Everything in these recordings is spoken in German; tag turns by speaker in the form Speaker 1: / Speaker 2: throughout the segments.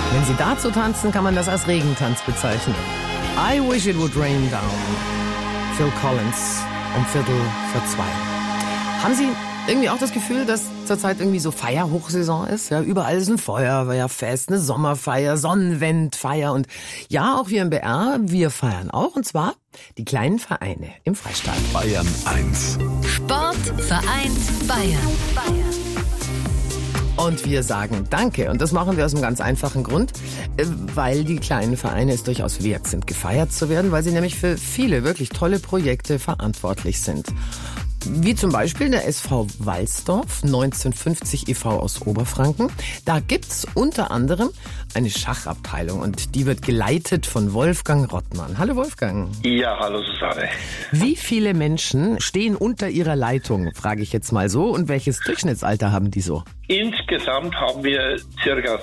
Speaker 1: Wenn sie dazu tanzen, kann man das als Regentanz bezeichnen. I Wish It Would Rain Down. Phil Collins um 1:45. Haben Sie irgendwie auch das Gefühl, dass zurzeit irgendwie so Feierhochsaison ist? Ja, überall ist ein Feuerwehrfest, eine Sommerfeier, Sonnenwendfeier und ja, auch wir im BR, wir feiern auch und zwar die kleinen Vereine im Freistaat.
Speaker 2: Bayern 1.
Speaker 3: Sport vereint Bayern.
Speaker 1: Und wir sagen Danke. Und das machen wir aus einem ganz einfachen Grund, weil die kleinen Vereine es durchaus wert sind, gefeiert zu werden, weil sie nämlich für viele wirklich tolle Projekte verantwortlich sind. Wie zum Beispiel der SV Walsdorf, 1950 e.V. aus Oberfranken. Da gibt's unter anderem eine Schachabteilung und die wird geleitet von Wolfgang Rottmann. Hallo Wolfgang.
Speaker 4: Ja, hallo Susanne.
Speaker 1: Wie viele Menschen stehen unter Ihrer Leitung, frage ich jetzt mal so, und welches Durchschnittsalter haben die so?
Speaker 4: Insgesamt haben wir ca.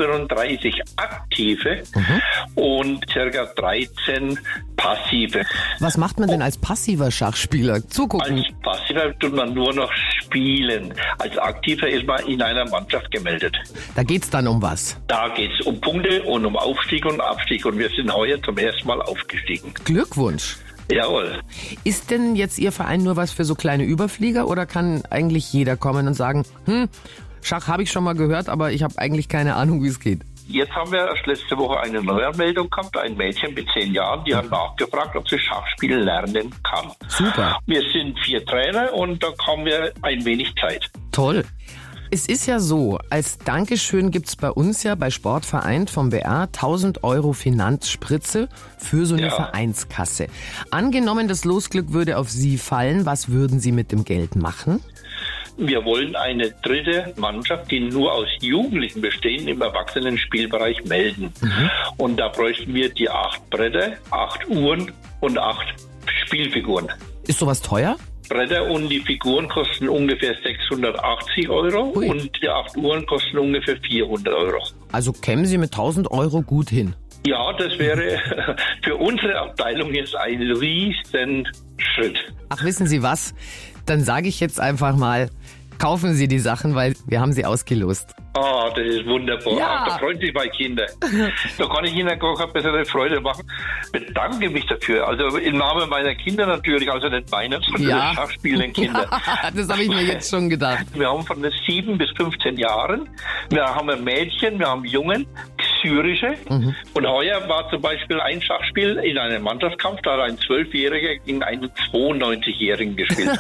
Speaker 4: 37 aktive und ca. 13 passive.
Speaker 1: Was macht man denn als passiver Schachspieler? Zugucken?
Speaker 4: Als passiver tut man nur noch spielen. Als aktiver ist man in einer Mannschaft gemeldet.
Speaker 1: Da geht's dann um was?
Speaker 4: Da geht's um Punkte und um Aufstieg und Abstieg. Und wir sind heuer zum ersten Mal aufgestiegen.
Speaker 1: Glückwunsch.
Speaker 4: Jawohl.
Speaker 1: Ist denn jetzt Ihr Verein nur was für so kleine Überflieger oder kann eigentlich jeder kommen und sagen, Schach habe ich schon mal gehört, aber ich habe eigentlich keine Ahnung, wie es geht?
Speaker 4: Jetzt haben wir erst letzte Woche eine Neuanmeldung gehabt, ein Mädchen mit 10 Jahren, die hat nachgefragt, ob sie Schachspielen lernen kann.
Speaker 1: Super.
Speaker 4: Wir sind 4 Trainer und da haben wir ein wenig Zeit.
Speaker 1: Toll. Es ist ja so, als Dankeschön gibt's bei uns ja bei Sportvereint vom BR 1.000 € Finanzspritze für so eine Vereinskasse. Angenommen, das Losglück würde auf Sie fallen, was würden Sie mit dem Geld machen?
Speaker 4: Wir wollen eine dritte Mannschaft, die nur aus Jugendlichen bestehen, im Erwachsenenspielbereich melden. Und da bräuchten wir die 8 Bretter, 8 Uhren und 8 Spielfiguren.
Speaker 1: Ist sowas teuer?
Speaker 4: Bretter und die Figuren kosten ungefähr 680 €
Speaker 1: Ui.
Speaker 4: und die 8 Uhren kosten ungefähr 400 €.
Speaker 1: Also kämen Sie mit 1.000 € gut hin?
Speaker 4: Ja, das wäre für unsere Abteilung jetzt ein riesen Schritt.
Speaker 1: Ach, wissen Sie was? Dann sage ich jetzt einfach mal, kaufen Sie die Sachen, weil wir haben sie ausgelost.
Speaker 4: Ah, das ist wunderbar.
Speaker 1: Ja.
Speaker 4: Ach, da freuen sich meine Kinder. Da kann ich Ihnen gar keine bessere Freude machen. Bedanke mich dafür. Also im Namen meiner Kinder natürlich, also nicht meiner, sondern der schachspielenden Kinder.
Speaker 1: Ja, das habe ich mir jetzt schon gedacht.
Speaker 4: Wir haben von 7 bis 15 Jahren, wir haben ein Mädchen, wir haben Jungen, syrische. Und heuer war zum Beispiel ein Schachspiel in einem Mannschaftskampf, da hat ein 12-Jähriger gegen einen 92-Jährigen gespielt.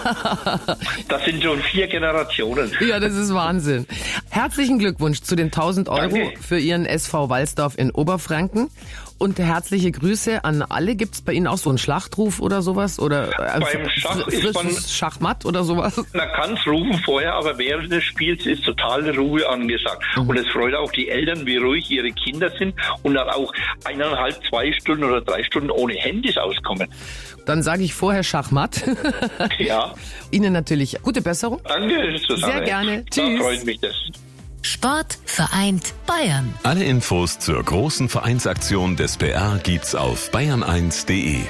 Speaker 4: Das sind schon 4 Generationen.
Speaker 1: Ja, das ist Wahnsinn. Herzlichen Glückwunsch zu den 1.000 €
Speaker 4: Danke.
Speaker 1: für Ihren SV Walsdorf in Oberfranken. Und herzliche Grüße an alle. Gibt's bei Ihnen auch so einen Schlachtruf oder sowas? Oder
Speaker 4: Beim Schach ist man,
Speaker 1: Schachmatt oder sowas?
Speaker 4: man kann es rufen vorher, aber während des Spiels ist totale Ruhe angesagt. Und es freut auch die Eltern, wie ruhig ihre Kinder sind und dann auch 1,5, 2 Stunden oder 3 Stunden ohne Handys auskommen.
Speaker 1: Dann sage ich vorher Schachmatt.
Speaker 4: Ja.
Speaker 1: Ihnen natürlich gute Besserung.
Speaker 4: Danke, Susanne.
Speaker 1: Sehr gerne.
Speaker 4: Da
Speaker 1: Tschüss.
Speaker 4: freut mich das.
Speaker 3: Sport vereint Bayern.
Speaker 2: Alle Infos zur großen Vereinsaktion des BR gibt's auf bayern1.de.